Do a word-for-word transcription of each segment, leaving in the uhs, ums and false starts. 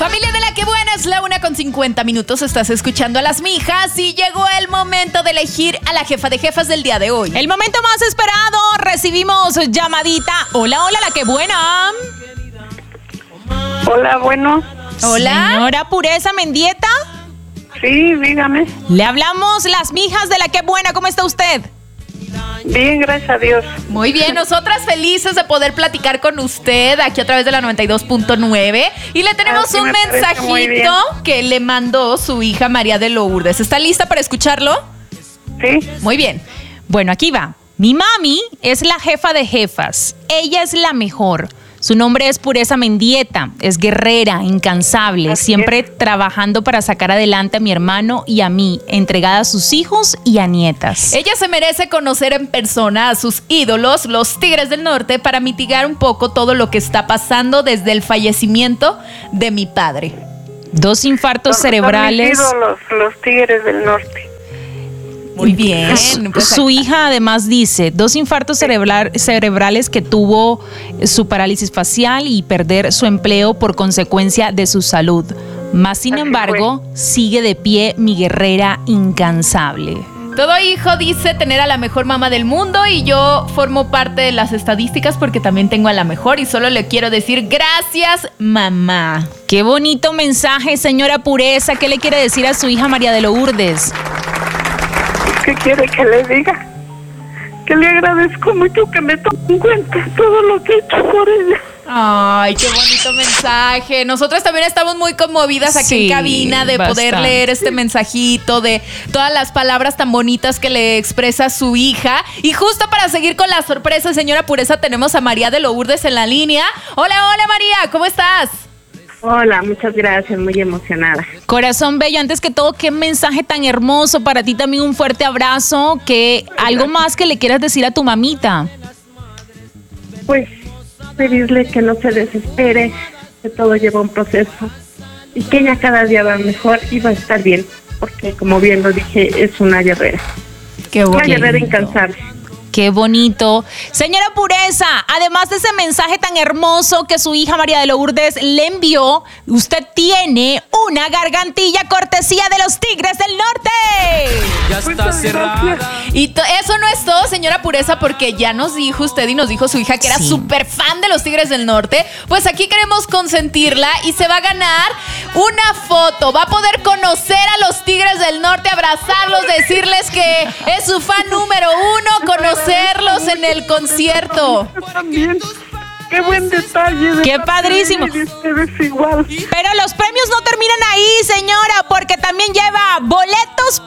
Familia de la que buena, es la una con cincuenta minutos. Estás escuchando a las mijas y llegó el momento de elegir a la jefa de jefas del día de hoy. El momento más esperado. Recibimos llamadita. Hola, hola, la que buena. Hola, bueno. Hola. Señora Pureza Mendieta. Sí, dígame. Le hablamos las mijas de la que buena. ¿Cómo está usted? Bien, gracias a Dios. Muy bien, nosotras felices de poder platicar con usted aquí a través de la noventa y dos punto nueve. Y le tenemos Ah, sí, un me parece muy bien. mensajito que le mandó su hija María de Lourdes. ¿Está lista para escucharlo? Sí. Muy bien. Bueno, aquí va. Mi mami es la jefa de jefas. Ella es la mejor. Su nombre es Pureza Mendieta. Es guerrera, incansable, Así siempre es. trabajando para sacar adelante a mi hermano y a mí, entregada a sus hijos y a nietas. Ella se merece conocer en persona a sus ídolos, los Tigres del Norte, para mitigar un poco todo lo que está pasando desde el fallecimiento de mi padre. Dos infartos Son- cerebrales. son mis ídolos, los Tigres del Norte. Muy bien. Su, Pues, su hija además dice, dos infartos cerebral- cerebrales que tuvo su parálisis facial y perder su empleo por consecuencia de su salud. Más sin Así embargo, sigue de pie mi guerrera incansable. todo hijo dice tener a la mejor mamá del mundo y yo formo parte de las estadísticas porque también tengo a la mejor y solo le quiero decir gracias, mamá. Qué bonito mensaje, señora Pureza. ¿Qué le quiere decir a su hija María de Lourdes? ¿Qué quiere que le diga? Que le agradezco mucho que me tome en cuenta todo lo que he hecho por ella. Ay, qué bonito mensaje. Nosotros también estamos muy conmovidas aquí Sí, en cabina de poder bastante. leer este mensajito, de todas las palabras tan bonitas que le expresa su hija. Y justo para seguir con la sorpresa, señora Pureza, tenemos a María de Lourdes en la línea. Hola, hola María, ¿cómo estás? Hola, muchas gracias, muy emocionada. Corazón bello, antes que todo, qué mensaje tan hermoso. Para ti también un fuerte abrazo. Que algo más que le quieras decir a tu mamita. Pues pedirle que no se desespere, que todo lleva un proceso y que ella cada día va mejor y va a estar bien, porque como bien lo dije, es una guerrera. Qué Una guerrera incansable. Qué bonito. Señora Pureza, además de ese mensaje tan hermoso que su hija María de Lourdes le envió, usted tiene una gargantilla cortesía de los Tigres del Norte. Ya está cerrada. Y to- eso no es todo, señora Pureza, porque ya nos dijo usted y nos dijo su hija que era Sí. súper fan de los Tigres del Norte. Pues aquí queremos consentirla y se va a ganar una foto. Va a poder conocer a los Tigres del Norte, abrazarlos, decirles que es su fan número uno, conocerlos en el concierto. También. Qué buen detalle. de Qué parte padrísimo. de ella y de ustedes igual. Pero los premios no terminan ahí, señora, porque también lleva boletos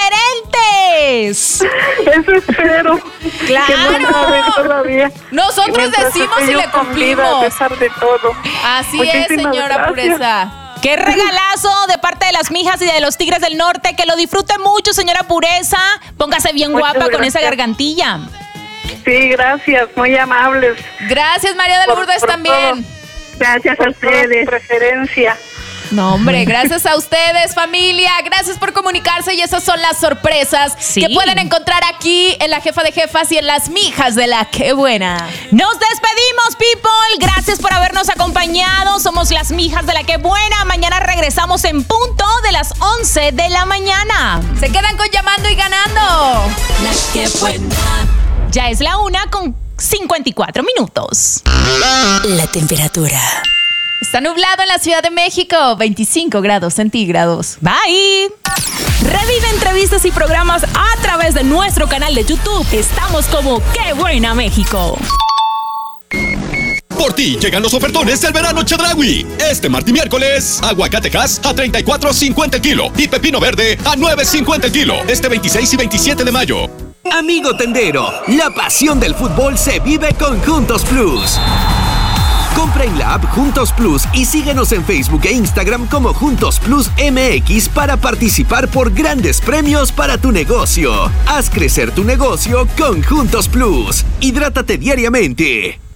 preferentes. Eso espero. ¡Claro! Que no saben todavía. Nosotros Mientras decimos esté y yo le con vida, cumplimos. A pesar de todo. Así Muchísimas es, señora gracias. Pureza. Qué regalazo de parte de las mijas y de los Tigres del Norte. Que lo disfrute mucho, señora Pureza. Póngase bien Muchas guapa con esa gracias. gargantilla. Sí, gracias, muy amables. Gracias, María de Por- Lourdes, por también. todo. Gracias a ustedes. Preferencia. No, hombre, gracias a ustedes, familia. Gracias por comunicarse y esas son las sorpresas Sí. que pueden encontrar aquí en la Jefa de Jefas y en las mijas de la Qué Buena. Nos despedimos, people. Gracias por habernos acompañado. Somos las mijas de la que buena. Mañana regresamos en punto de las once de la mañana. Se quedan con Llamando y Ganando. La que buena. Ya es la una con cincuenta y cuatro minutos. La temperatura. Está nublado en la Ciudad de México, veinticinco grados centígrados. Bye. Revive entrevistas y programas a través de nuestro canal de YouTube. Estamos como Qué Buena México. Por ti llegan los ofertones del verano Chedraui. Este martes y miércoles, aguacatejas a treinta y cuatro cincuenta el kilo y pepino verde a nueve cincuenta el kilo. Este veintiséis y veintisiete de mayo. Amigo tendero, la pasión del fútbol se vive con Juntos Plus. Compra en la app Juntos Plus y síguenos en Facebook e Instagram como Juntos Plus M X para participar por grandes premios para tu negocio. Haz crecer tu negocio con Juntos Plus. Hidrátate diariamente.